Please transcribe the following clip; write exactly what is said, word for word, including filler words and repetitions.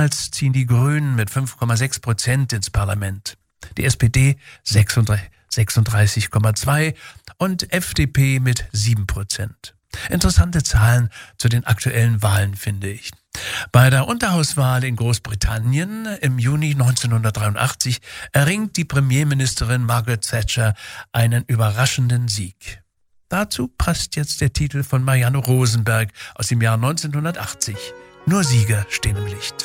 Erstmals ziehen die Grünen mit fünf Komma sechs Prozent ins Parlament. Die S P D sechsunddreißig Komma zwei und F D P mit sieben Prozent. Interessante Zahlen zu den aktuellen Wahlen, finde ich. Bei der Unterhauswahl in Großbritannien im Juni neunzehnhundertdreiundachtzig erringt die Premierministerin Margaret Thatcher einen überraschenden Sieg. Dazu passt jetzt der Titel von Marianne Rosenberg aus dem Jahr neunzehnhundertachtzig. Nur Sieger stehen im Licht.